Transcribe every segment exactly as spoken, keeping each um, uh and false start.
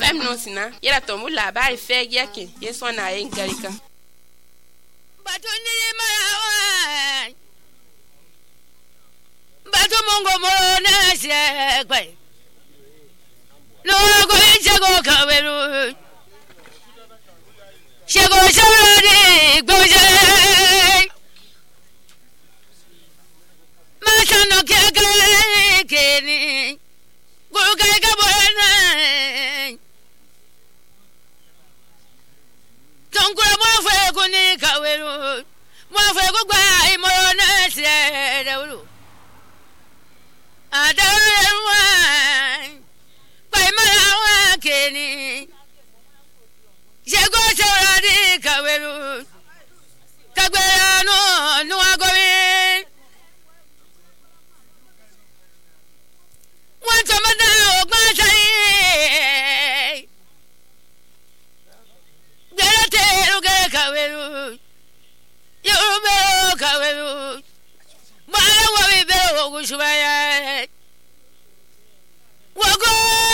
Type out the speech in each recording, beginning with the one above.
fem no sina yera to mu labari fe yake yeso na yin garika batuni marawa batu mongo mo na se kwe no go ichego kaweru shego shawari goje ma chano ke ke ke ni go ga ga bona tonkura mo fe ko ni kaweru mo fe ko gba imo na se dawru adawa pai marawa ke ni shego shawari kaweru kagbera no no agowe wan tomada ogba sai gerate ruge kaweru yobe kaweru ba wa be be ogushubaya wago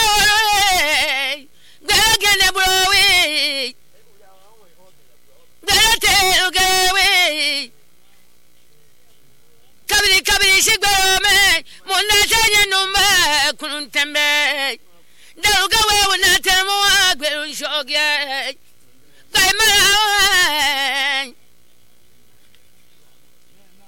gagene browe gerate ruge we kabiri kabiri shigbe me mona tanye numba kunun tembe daruga we wona temo agberu shoge kai mara